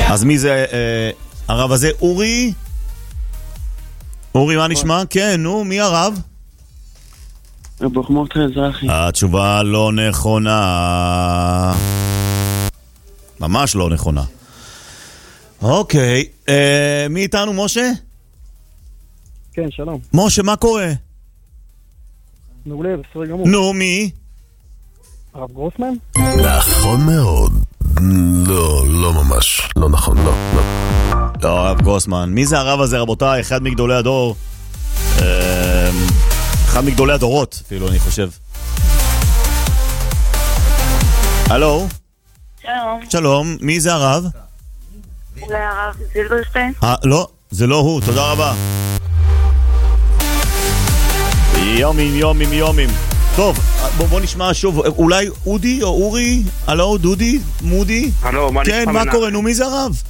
אז מי זה הרב הזה? אורי? אורי, מה נשמע? כן, נו, מי הרב? רב מרדכי אזרחי. התשובה לא נכונה. ממש לא נכונה. אוקיי, מי איתנו, משה? כן, שלום. משה, מה קורה? מעולה, בסדר גמור. נו, מי? הרב גרוסמן? נכון מאוד. לא, לא ממש. לא נכון, לא. לא, הרב גרוסמן. מי זה הרב הזה, רבותיי? אחד מגדולי הדור. אחד מגדולי הדורות, אפילו, אני חושב. הלו? שלום. שלום, מי זה הרב? אולי הרב זילברשטיין? לא, זה לא הוא, תודה רבה. יומים. טוב, בוא נשמע שוב, אולי אודי או אורי? הלו, דודי? מודי? הלו, מה נשמע? כן, מה קורה? נו, מי זה הרב?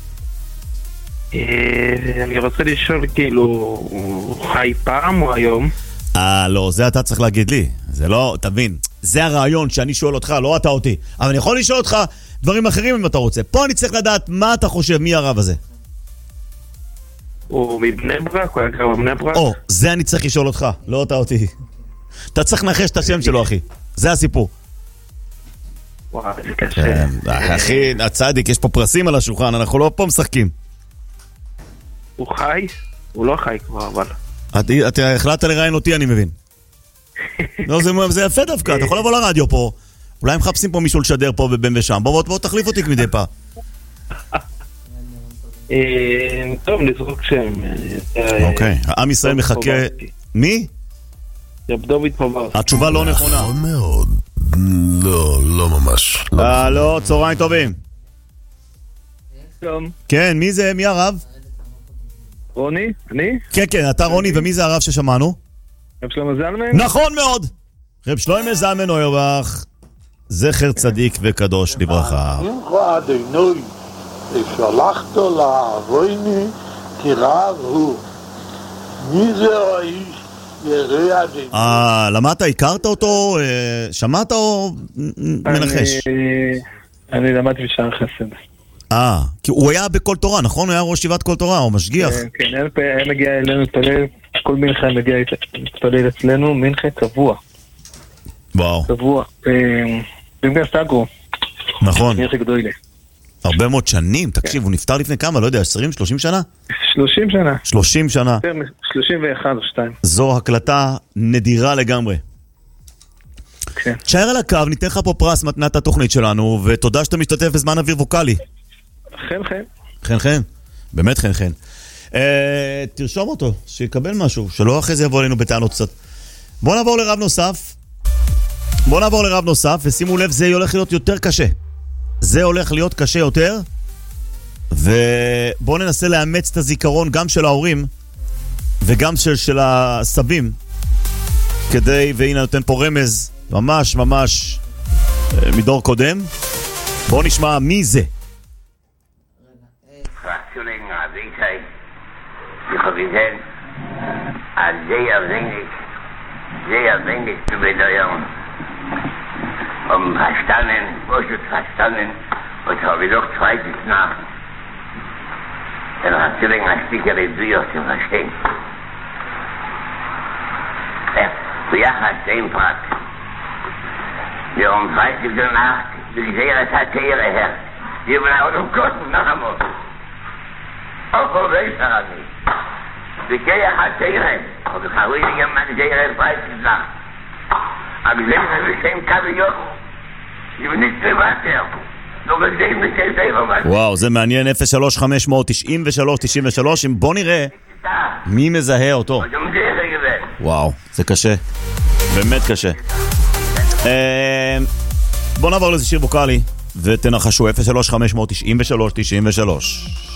אני רוצה לשאול, כאילו, הוא חי פעם או היום? לא, זה אתה צריך להגיד לי. זה לא, תבין, זה הרעיון שאני שואל אותך, לא אתה אותי. אבל אני יכול לשאול אותך דברים אחרים אם אתה רוצה. פה אני צריך לדעת מה אתה חושב, מי הרב הזה. הוא מבני ברק? הוא היה גר בבני ברק? זה אני צריך לשאול אותך, לא אתה אותי. אתה צריך לנחש את השם שלו, אחי. זה הסיפור. וואו, זה קשה. אחי, הצדיק, יש פה פרסים על השולחן, אנחנו לא פה משחקים. הוא חי? הוא לא חי כבר, אבל... אתה החלטת לראיין אותי, אני מבין. לא, זה יפה דווקא, אתה יכול לבוא לרדיו פה. אולי הם מחפשים פה מישהו לשדר פה ובין ושם. בוא תחליף אותי מדי פעם. טוב, נזרוק שם. אוקיי, העם ישראל מחכה... מי? רב דוד פוברסקי. התשובה לא נכונה. נכון מאוד. לא, לא ממש. לא, צהריים טובים. שלום. כן, מי זה? מי הרב? רוני? אני? כן, אתה רוני, ומי זה הרב ששמענו? רב שלמה זלמן? נכון מאוד! רב שלמה זלמן אוירבך, זכר צדיק וקדוש לברכה. שמחה אדינוי, ושלחתו לאבויני, כי רב הוא. מי זה האיש ירא אדינוי? למדת, הכרת אותו? שמעת או מנחש? אני למדתי בשער חסד. כי הוא היה בכל תורה, נכון? הוא היה ראש ישיבת כל תורה, או משגיח. כן, היה מגיע אלינו להתפלל, כל מנחה מגיע להתפלל אצלנו, מנחה קבוע. וואו. קבוע. במגע סטגרו. נכון. מנחה גדולה. הרבה מאוד שנים, תקשיב, הוא נפטר לפני כמה, לא יודע, 20, 30 שנה? 30 שנה. 30 שנה. 31 או 2. זו הקלטה נדירה לגמרי. כן. תשאר על הקו, ניתן לך פה פרס מתנת התוכנית שלנו, ותודה שאתה משתתף בזמן אוויר ווקלי. חן. באמת חן. תרשום אותו, שיקבל משהו, שלא אחרי זה יבוא אלינו בטענות קצת. בוא נעבור לרב נוסף, ושימו לב, זה הולך להיות יותר קשה. זה הולך להיות קשה יותר, ובואו ננסה לאמץ את הזיכרון גם של ההורים, וגם של הסבים, כדי, והנה נותן פה רמז, ממש מדור קודם. בואו נשמע מי זה. verstanden und habe doch zweites nach. Dann hat sie länger sichere Bücher zu verstehen. Ja, hat den Part. Wir um 30 Uhr Nacht, die Seere Tatere her. Wir waren auch noch Gott nach einmal. Auch welcher hat nicht. Die Seere Tatere. Und ich habe wieder jemand Seere 30 Nacht. Aber wenn wir mit dem Kaviar, ich bin nicht privater. וואו, זה מעניין. 03-593-93, בוא נראה מי מזהה אותו. וואו, זה קשה, באמת קשה. בוא נעבור לזה שיר ווקלי ותנחשו. 03-593-93.